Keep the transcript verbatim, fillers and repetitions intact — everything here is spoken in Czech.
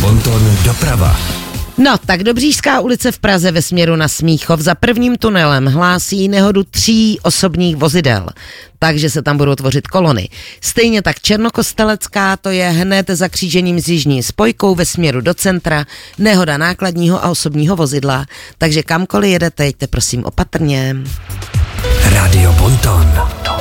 Bonton doprava. No, tak Dobříšská ulice v Praze ve směru na Smíchov za prvním tunelem hlásí nehodu tří osobních vozidel, takže se tam budou tvořit kolony. Stejně tak Černokostelecká, to je hned za křížením s jižní spojkou ve směru do centra, nehoda nákladního a osobního vozidla, takže kamkoliv jedete, jeďte prosím opatrně. Radio Bonton.